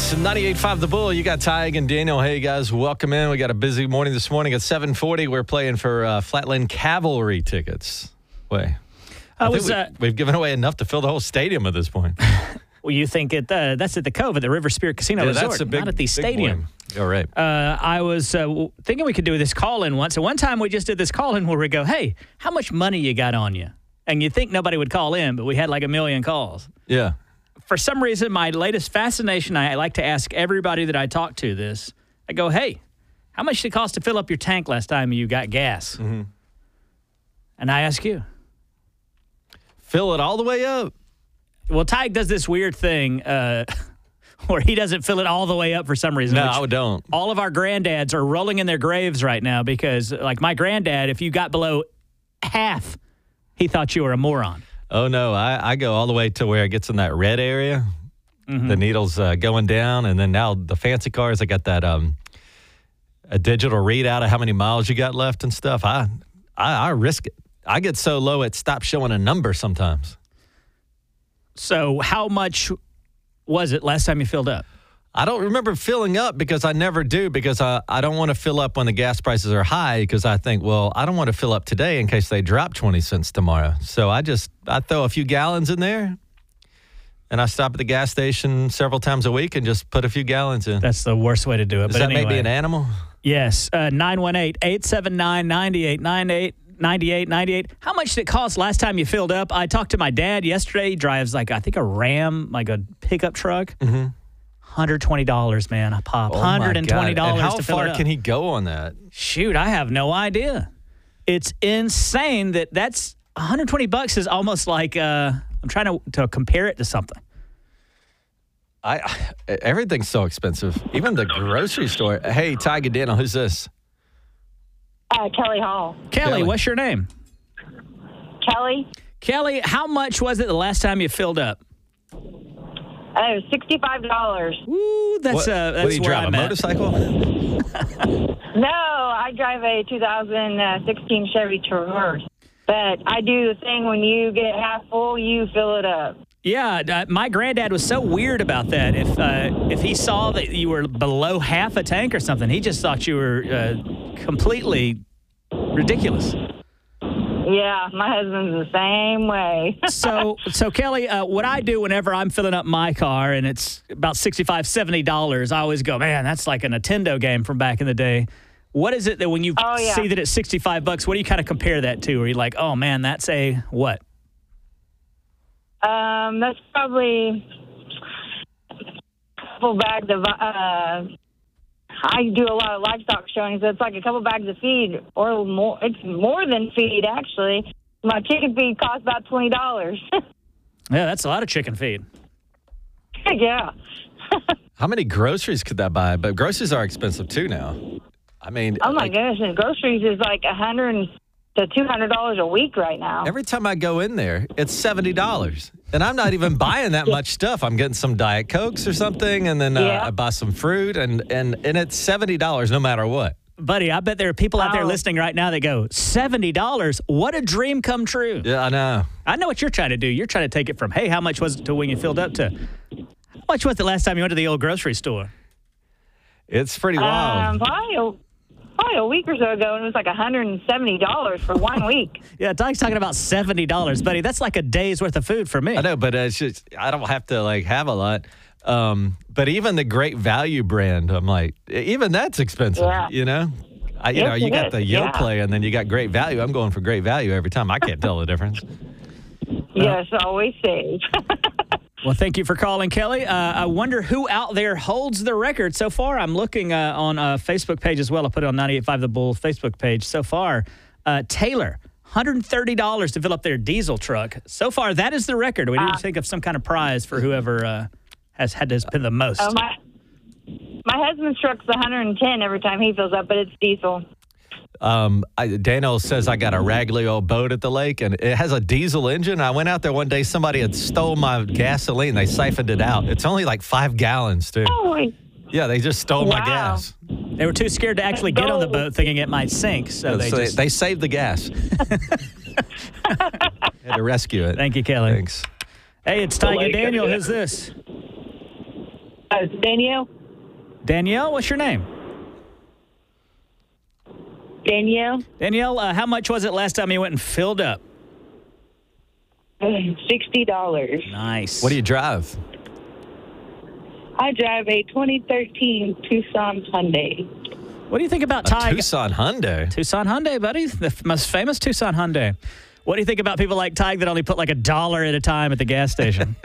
It's 98.5 The Bull. You got Tig and Daniel. Hey, guys, welcome in. We got a busy morning this morning. At 7:40, we're playing for Flatland Cavalry tickets. We've given away enough to fill the whole stadium at this point. Well, you think that's at the Cove at the River Spirit Casino Resort, that's a big, not at the stadium. All right. I was thinking we could do this call-in once. And one time we just did this call-in where we go, hey, how much money you got on you? And you think nobody would call in, but we had like 1 million calls. Yeah. For some reason, my latest fascination, I like to ask everybody that I talk to this. I go, hey, how much did it cost to fill up your tank last time you got gas? Mm-hmm. And I ask you. Fill it all the way up. Well, Tig does this weird thing where he doesn't fill it all the way up for some reason. No, I don't. All of our granddads are rolling in their graves right now because, like my granddad, if you got below half, he thought you were a moron. Oh, no. I go all the way to where it gets in that red area. Mm-hmm. The needle's going down. And then now the fancy cars, I got that a digital readout of how many miles you got left and stuff. I risk it. I get so low it stops showing a number sometimes. So how much was it last time you filled up? I don't remember filling up because I never do because I don't want to fill up when the gas prices are high because I think, well, I don't want to fill up today in case they drop 20 cents tomorrow. So I throw a few gallons in there and I stop at the gas station several times a week and just put a few gallons in. That's the worst way to do it. Does that make me an animal? Yes. 918-879-9898. 98. How much did it cost last time you filled up? I talked to my dad yesterday. He drives I think a Ram, like a pickup truck. Mm-hmm. $120, man, a pop. Oh $120 and how to fill it far up. can he go on that? Shoot, I have no idea. It's insane that's $120 is almost like I'm trying to compare it to something. Everything's so expensive. Even the grocery store. Hey, Tig and Daniel, who's this? Kelly Hall. Kelly, what's your name? Kelly, how much was it the last time you filled up? It was $65. Ooh, that's what do you drive, a motorcycle? No, I drive a 2016 Chevy Traverse. But I do the thing when you get half full, you fill it up. Yeah, my granddad was so weird about that. If he saw that you were below half a tank or something, he just thought you were completely ridiculous. Yeah, my husband's the same way. So Kelly, what I do whenever I'm filling up my car and it's about $65, $70, I always go, man, that's like a Nintendo game from back in the day. What is it that when you see that it's $65, what do you kind of compare that to? Are you like, oh, man, that's a what? That's probably a couple bags of, I do a lot of livestock showing, so it's like a couple bags of feed or more. It's more than feed, actually. My chicken feed costs about $20. Yeah, that's a lot of chicken feed. Yeah. How many groceries could that buy? But groceries are expensive, too, now. I mean, oh, my goodness. And groceries is like $100 to $200 a week right now. Every time I go in there, it's $70. And I'm not even buying that much stuff. I'm getting some Diet Cokes or something, and then I buy some fruit, and it's $70 no matter what. Buddy, I bet there are people out there listening right now that go, $70? What a dream come true. Yeah, I know. I know what you're trying to do. You're trying to take it from, hey, how much was it to when you filled up to, how much was it last time you went to the old grocery store? It's pretty wild. Probably a week or so ago, and it was like $170 for 1 week. Yeah, Doug's talking about $70, buddy. That's like a day's worth of food for me. I know, but it's just, I don't have to have a lot. But even the Great Value brand, I'm like, even that's expensive. You know, you got the Yoplait, and then you got Great Value. I'm going for Great Value every time. I can't tell the difference. Yes, always save. Well, thank you for calling, Kelly. I wonder who out there holds the record so far. I'm looking on a Facebook page as well. I put it on 98.5 The Bull Facebook page. So far, Taylor, $130 to fill up their diesel truck. So far, that is the record. We need to think of some kind of prize for whoever has had to spend the most. My husband's truck's $110 every time he fills up, but it's diesel. Daniel says I got a raggedy old boat at the lake, and it has a diesel engine. I went out there one day. Somebody had stole my gasoline. They siphoned it out. It's only like 5 gallons, too. Yeah, they just stole my gas. They were too scared to actually get on the boat thinking it might sink, so they saved the gas. Had to rescue it. Thank you, Kelly. Thanks. Hey, it's Tig and Daniel. Who's this? Danielle. Danielle, what's your name? Danielle. Danielle, how much was it last time you went and filled up? $60. Nice. What do you drive? I drive a 2013 Tucson Hyundai. What do you think about A Tig? Tucson Hyundai. Tucson Hyundai, buddy. The most famous Tucson Hyundai. What do you think about people like Tig that only put like $1 at a time at the gas station?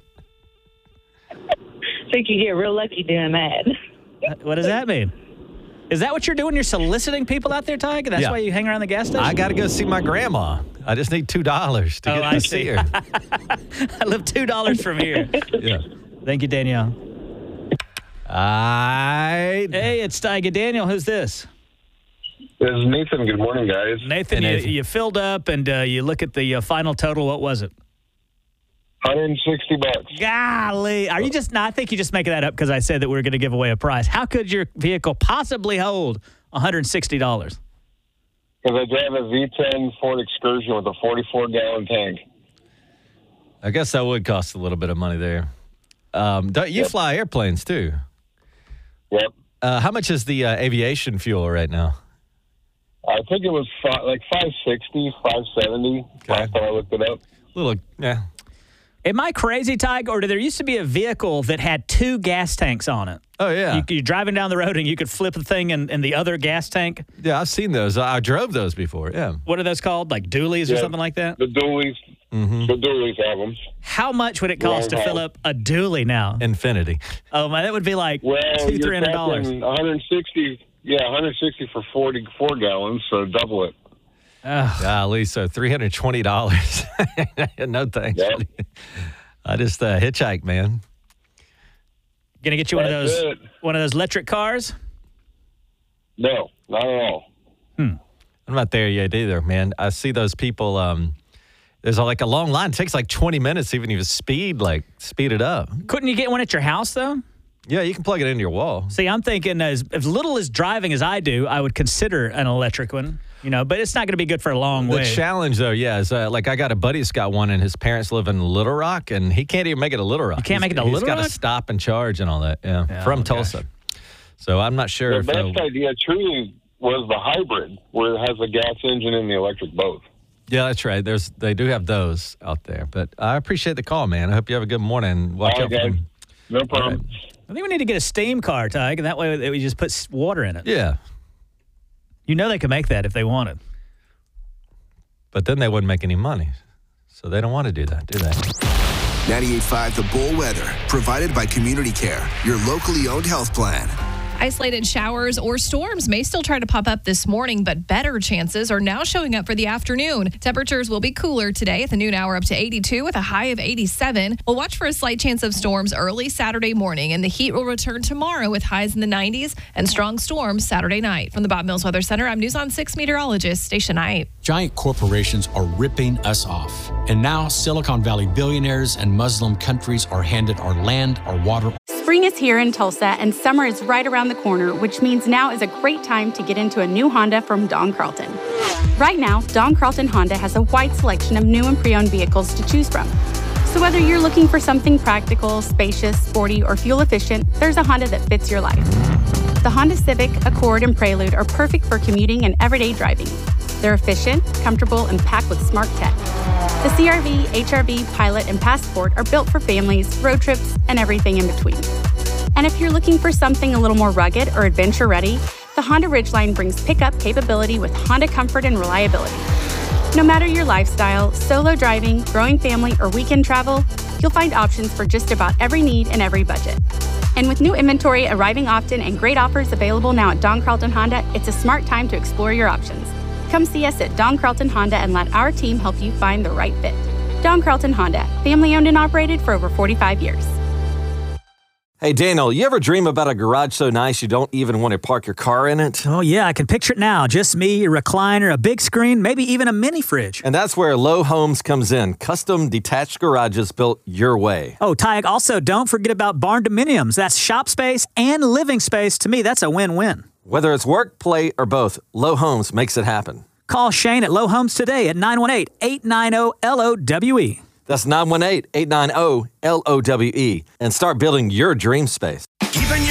I think you get real lucky doing that. What does that mean? Is that what you're doing? You're soliciting people out there, Tig? That's Yeah. why you hang around the gas station? I got to go see my grandma. I just need $2 to get I to see. see her. I live $2 from here. Yeah. Thank you, Danielle. Hey, it's Tig and Daniel. Who's this? This is Nathan. Good morning, guys. Nathan, Hey, Nathan. You filled up and you look at the final total. What was it? $160. Golly. Are you just, no, I think you're just making that up because I said that we were going to give away a prize. How could your vehicle possibly hold $160? Because I drive a V10 Ford Excursion with a 44-gallon tank. I guess that would cost a little bit of money there. Don't you fly airplanes too? Yep. How much is the aviation fuel right now? I think it was like 560, 570 last time I looked it up. Little, yeah. Am I crazy, Tig? Or there used to be a vehicle that had 2 gas tanks on it? Oh, yeah. You're driving down the road and you could flip the thing in the other gas tank. Yeah, I've seen those. I drove those before, yeah. What are those called? Like dualies or Yeah. something like that? The dualies. The dualies have them. How much would it cost to Long fill haul. up a dually now? Infinity. Oh, man, that would be like Well, $200, you're $300. talking 160. Yeah, 160 for 44 gallons, so double it. Golly, so $320. No thanks. Yep. Uh, I just hitchhike, man. Gonna get you That's it. one of those electric cars? No, not at all. I'm not there yet either, man. I see those people. There's like a long line. It takes like 20 minutes even if you speed it up. Couldn't you get one at your house though? Yeah, you can plug it into your wall. See, I'm thinking as little as driving as I do, I would consider an electric one. You know, but it's not going to be good for a long The way. challenge, though, yeah, is like I got a buddy that's got one, and his parents live in Little Rock, and he can't even make it to Little Rock. You can't make it to He's Little got Rock? to stop and charge and all that, Yeah, from oh, Tulsa. So I'm not sure The if... best idea truly was the hybrid, where it has a gas engine and the electric both. Yeah, that's right. They do have those out there. But I appreciate the call, man. I hope you have a good morning. Watch All out right, for guys. them. No problem. I think we need to get a steam car, Tig, and that way we just put water in it. Yeah, You know they could make that if they wanted. but then they wouldn't make any money. So they don't want to do that, do they? 98.5 The Bull Weather, provided by Community Care, your locally owned health plan. Isolated showers or storms may still try to pop up this morning, but better chances are now showing up for the afternoon. Temperatures will be cooler today at the noon hour up to 82 with a high of 87. We'll watch for a slight chance of storms early Saturday morning, and the heat will return tomorrow with highs in the 90s and strong storms Saturday night. From the Bob Mills Weather Center, I'm News on 6 meteorologist Stacia Knight. Giant corporations are ripping us off. And now Silicon Valley billionaires and Muslim countries are handed our land, our water. Spring is here in Tulsa and summer is right around the corner, which means now is a great time to get into a new Honda from Don Carlton. Right now, Don Carlton Honda has a wide selection of new and pre-owned vehicles to choose from. So whether you're looking for something practical, spacious, sporty, or fuel efficient, there's a Honda that fits your life. The Honda Civic, Accord, and Prelude are perfect for commuting and everyday driving. They're efficient, comfortable, and packed with smart tech. The CR-V, HR-V, Pilot, and Passport are built for families, road trips, and everything in between. And if you're looking for something a little more rugged or adventure-ready, the Honda Ridgeline brings pickup capability with Honda comfort and reliability. No matter your lifestyle, solo driving, growing family, or weekend travel, you'll find options for just about every need and every budget. And with new inventory arriving often and great offers available now at Don Carlton Honda, it's a smart time to explore your options. Come see us at Don Carlton Honda and let our team help you find the right fit. Don Carlton Honda, family owned and operated for over 45 years. Hey, Daniel, you ever dream about a garage so nice you don't even want to park your car in it? Oh, yeah, I can picture it now. Just me, a recliner, a big screen, maybe even a mini fridge. And that's where Low Homes comes in. Custom detached garages built your way. Oh, Tig, also don't forget about barn dominiums. That's shop space and living space. To me, that's a win-win. Whether it's work, play, or both, Low Homes makes it happen. Call Shane at Low Homes today at 918-890-LOWE. That's 918-890-LOWE and start building your dream space. Keeping you